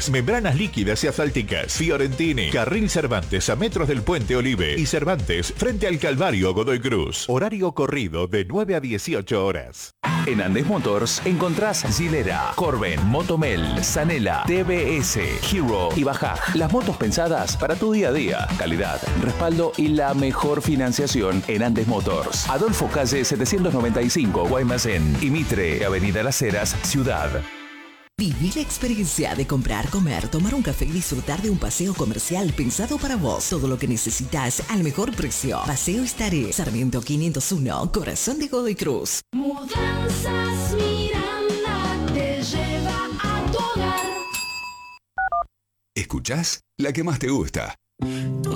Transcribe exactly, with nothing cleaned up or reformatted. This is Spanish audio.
Cervantes, membranas líquidas y asfálticas. Fiorentini, Carril Cervantes a metros del Puente Olive y Cervantes frente al Calvario Godoy Cruz. Horario corrido de nueve a dieciocho horas. En Andes Motors encontrás Gilera, Corben, Motomel, Sanela, T V S, Hero y Bajaj. Las motos pensadas para tu día a día. Calidad, respaldo y la mejor financiación en Andes Motors. Adolfo Calle setecientos noventa y cinco, Guaymallén. Y Mitre, Avenida Las Heras, Ciudad. Viví la experiencia de comprar, comer, tomar un café y disfrutar de un paseo comercial pensado para vos. Todo lo que necesitas al mejor precio. Paseo Estaré, Sarmiento quinientos uno, Corazón de Godoy Cruz. Mudanzas Miranda te lleva a tu hogar. ¿Escuchás? La que más te gusta.